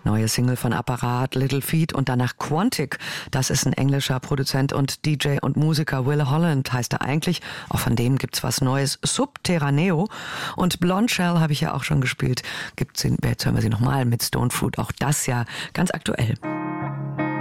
Neue Single von Apparat, Little Feat und danach Quantic. Das ist ein englischer Produzent und DJ und Musiker. Will Holland heißt er eigentlich. Auch von dem gibt's was Neues. Subterraneo. Und Blonde Shell habe ich ja auch schon gespielt. Jetzt hören wir sie nochmal mit Stone Fruit. Auch das ja ganz aktuell.